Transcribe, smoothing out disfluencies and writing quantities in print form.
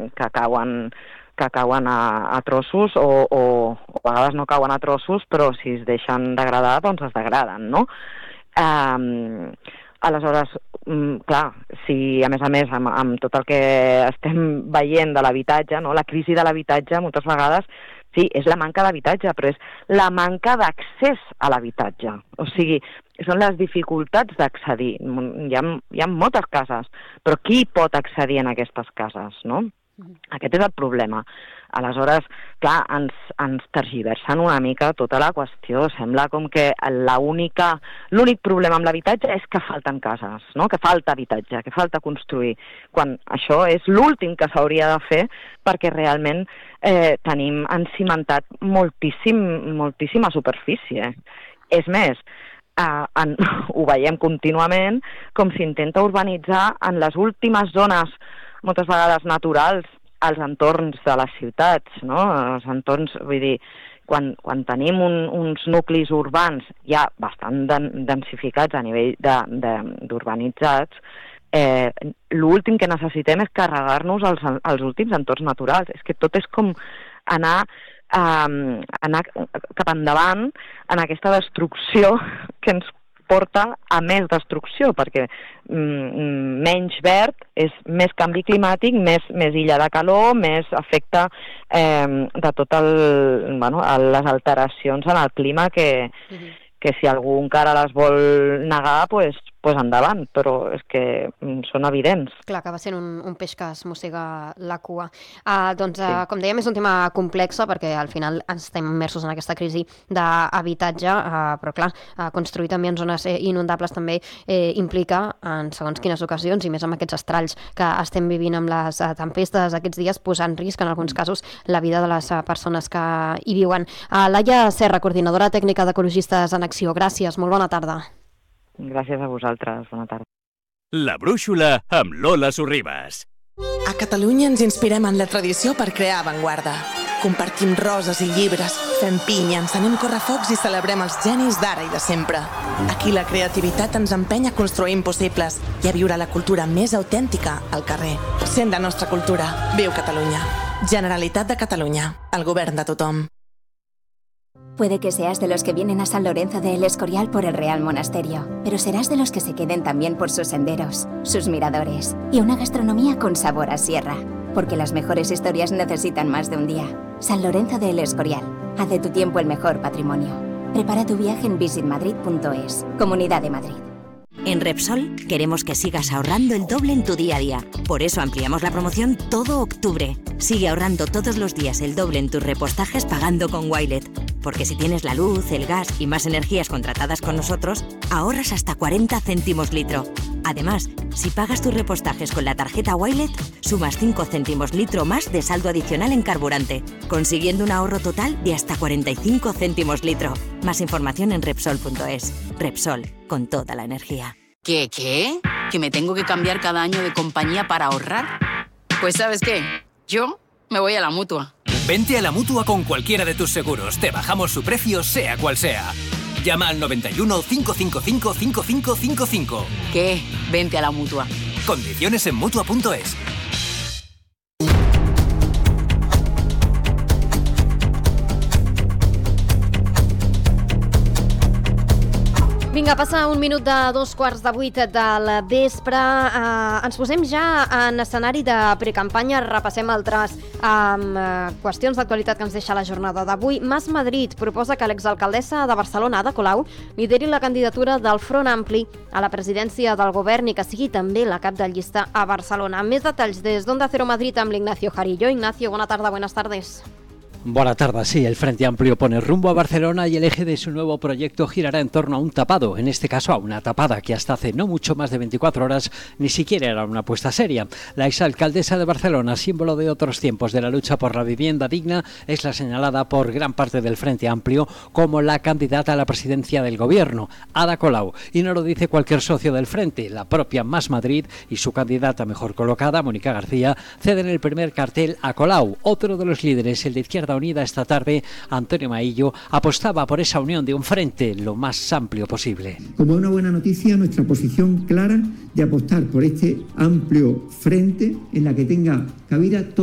que cauen a trossos o a vegades no cauen a trossos, però si es deixen degradar, doncs es degraden, no? Aleshores, clar, si a més amb tot el que estem veient de l'habitatge, no? La crisi de l'habitatge moltes vegades sí, és la manca d'habitatge, però és la manca d'accés a l'habitatge. O sigui, són les dificultats d'accedir. Hi ha moltes cases, però qui pot accedir en aquestes cases, no? Aquest és el problema. Aleshores, clar, ens tergiversen una mica tota la qüestió. Sembla com que l'únic problema amb l'habitatge és que falten cases, no? Que falta habitatge, que falta construir, quan això és l'últim que s'hauria de fer perquè realment tenim encimentat moltíssima superfície. És més, ho veiem contínuament com s'intenta urbanitzar en les últimes zones moltes vegades naturals als entorns de les ciutats, no? Els entorns, vull dir, quan tenim uns nuclis urbans ja bastant densificats a nivell d'urbanitzats, l'últim que necessitem és carregar-nos als últims entorns naturals. És que tot és com anar cap endavant en aquesta destrucció que ens porta a més destrucció, perquè menys verd és més canvi climàtic, més illa de calor, més efecte de tot les alteracions en el clima que si algú encara les vol negar, pues endavant, però és que són evidents. Clar, acaba sent un peix que es mossega la cua. Com dèiem, és un tema complex perquè al final estem immersos en aquesta crisi d'habitatge, però clar, construir també en zones inundables també implica, en segons quines ocasions, i més amb aquests estralls que estem vivint amb les tempestes aquests dies, posar en risc, en alguns casos, la vida de les persones que hi viuen. Laia Serra, coordinadora tècnica d'Ecologistes en Acció, gràcies, molt bona tarda. Gràcies a vosaltres, bona tarda. La Brúixola amb Lola Sorribas. A Catalunya ens inspirem en la tradició per crear avantguarda. Compartim roses i llibres, fem pinya, encenem correfocs i celebrem els genis d'ara i de sempre. Aquí la creativitat ens empeny a construir impossibles i a viure la cultura més autèntica al carrer. Sent la nostra cultura. Viu Catalunya. Generalitat de Catalunya. El govern de tothom. Puede que seas de los que vienen a San Lorenzo de El Escorial por el Real Monasterio, pero serás de los que se queden también por sus senderos, sus miradores y una gastronomía con sabor a sierra. Porque las mejores historias necesitan más de un día. San Lorenzo de El Escorial. Haz de tu tiempo el mejor patrimonio. Prepara tu viaje en visitmadrid.es. Comunidad de Madrid. En Repsol queremos que sigas ahorrando el doble en tu día a día. Por eso ampliamos la promoción todo octubre. Sigue ahorrando todos los días el doble en tus repostajes pagando con Wilet. Porque si tienes la luz, el gas y más energías contratadas con nosotros, ahorras hasta 40 céntimos litro. Además, si pagas tus repostajes con la tarjeta Wilet, sumas 5 céntimos litro más de saldo adicional en carburante, consiguiendo un ahorro total de hasta 45 céntimos litro. Más información en Repsol.es. Repsol, con toda la energía. ¿Qué? ¿Que me tengo que cambiar cada año de compañía para ahorrar? Pues ¿sabes qué? Yo me voy a la Mutua. Vente a la Mutua con cualquiera de tus seguros. Te bajamos su precio, sea cual sea. Llama al 91 555 5555. ¿Qué? Vente a la Mutua. Condiciones en Mutua.es. Vinga, passa un minut de 7:45 del vespre. Ens posem ja en escenari de precampanya. Repassem altres qüestions d'actualitat que ens deixa la jornada d'avui. Mas Madrid proposa que l'exalcaldessa de Barcelona, Ada Colau, lideri la candidatura del Front Ampli a la presidència del govern i que sigui també la cap de llista a Barcelona. Més detalls des d'Onda Cero Madrid amb l'Ignacio Jarillo. Ignacio, bona tarda, buenas tardes. Buena tarde, sí, el Frente Amplio pone rumbo a Barcelona y el eje de su nuevo proyecto girará en torno a un tapado, en este caso a una tapada que hasta hace no mucho más de 24 horas ni siquiera era una apuesta seria. La exalcaldesa de Barcelona, símbolo de otros tiempos de la lucha por la vivienda digna, es la señalada por gran parte del Frente Amplio como la candidata a la presidencia del gobierno, Ada Colau. Y no lo dice cualquier socio del Frente, la propia Mas Madrid y su candidata mejor colocada, Mónica García, ceden el primer cartel a Colau. Otro de los líderes, el de Izquierda Unida, esta tarde, Antonio Maillo, apostaba por esa unión de un frente lo más amplio posible. Como una buena noticia, nuestra posición clara de apostar por este amplio frente en la que tenga cabida